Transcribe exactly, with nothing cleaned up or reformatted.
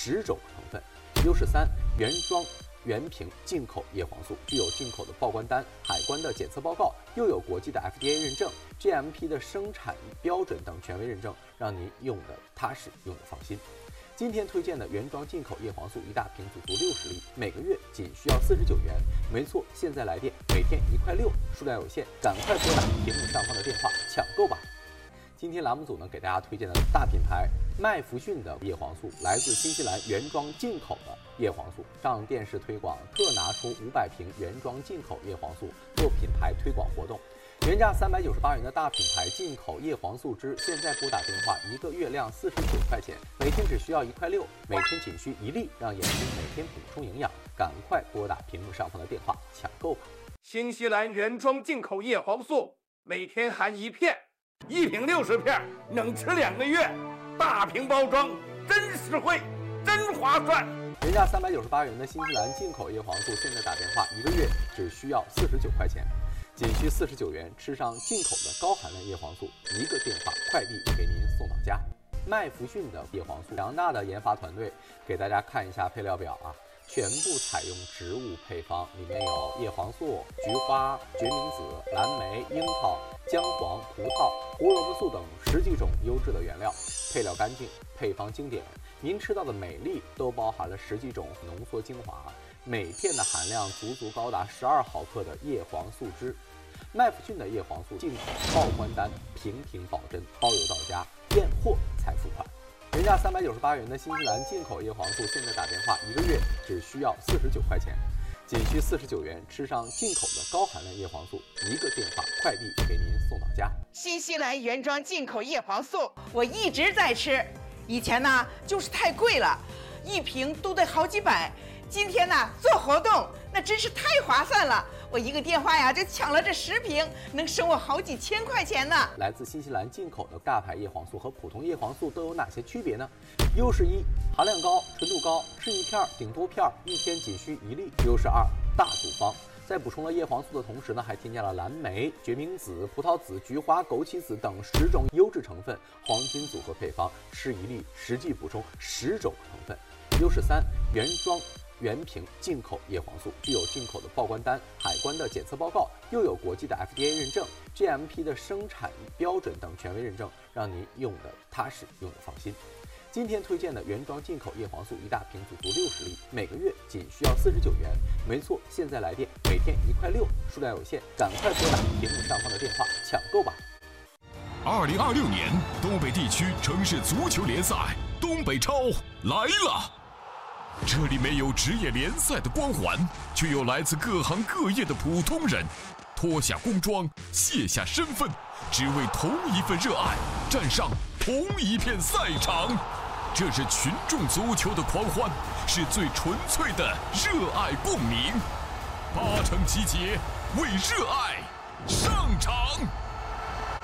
十种成分。优势三：原装原瓶进口叶黄素，具有进口的报关单、海关的检测报告，又有国际的 F D A 认证、G M P 的生产标准等权威认证，让您用的踏实，用的放心。今天推荐的原装进口叶黄素一大瓶，足足六十粒，每个月仅需要四十九元。没错，现在来电，每天一块六，数量有限，赶快拨打屏幕上方的电话抢购吧。今天栏目组呢给大家推荐的大品牌麦弗逊的叶黄素，来自新西兰原装进口的叶黄素，上电视推广特拿出五百瓶原装进口叶黄素做品牌推广活动。原价三百九十八元的大品牌进口叶黄素汁，现在拨打电话，一个月量四十九块钱，每天只需要一块六，每天仅需一粒，让眼睛每天补充营养。赶快拨打屏幕上方的电话抢购吧！ 新西兰原装进口叶黄素，每天含一片，一瓶六十片，能吃两个月。大瓶包装，真实惠，真划算。 原价三百九十八元的新西兰进口叶黄素，现在打电话，一个月只需要四十九块钱。仅需四十九元，吃上进口的高含量叶黄素，一个电话快递给您送到家。麦弗逊的叶黄素，强大的研发团队给大家看一下配料表啊，全部采用植物配方，里面有叶黄素、菊花、决明子、蓝莓、樱桃、姜黄、葡萄、胡萝卜素等十几种优质的原料，配料干净，配方经典。您吃到的每粒都包含了十几种浓缩精华，每片的含量足足高达十二毫克的叶黄素汁。麦弗逊的叶黄素进口报关单，平平保真，包邮到家，验货才付款。原价三百九十八元的新西兰进口叶黄素，现在打电话，一个月只需要四十九块钱，仅需四十九元，吃上进口的高含量叶黄素，一个电话快递给您送到家。 新西兰原装进口叶黄素，我一直在吃，以前呢就是太贵了，一瓶都得好几百。今天呢做活动，那真是太划算了。我一个电话呀就抢了这十瓶，能省我好几千块钱呢。 来自新西兰进口的大牌叶黄素和普通叶黄素都有哪些区别呢？优势一：含量高，纯度高，吃一片顶多片，一天仅需一粒。优势二：大组方，在补充了叶黄素的同时呢，还添加了蓝莓、决明子、葡萄籽、菊花、枸杞子等十种优质成分，黄金组合配方，吃一粒实际补充十种成分。优势三：原装原瓶进口叶黄素，具有进口的报关单、海关的检测报告，又有国际的 F D A 认证、G M P 的生产标准等权威认证，让您用的踏实，用的放心。今天推荐的原装进口叶黄素一大瓶，足足六十粒，每个月仅需要四十九元。没错，现在来电，每天一块六，数量有限，赶快拨打屏幕上方的电话抢购吧。 二零二六年东北地区城市足球联赛东北超来了。这里没有职业联赛的光环，却有来自各行各业的普通人，脱下工装，卸下身份，只为同一份热爱，站上同一片赛场。这是群众足球的狂欢，是最纯粹的热爱共鸣。八成集结，为热爱上场。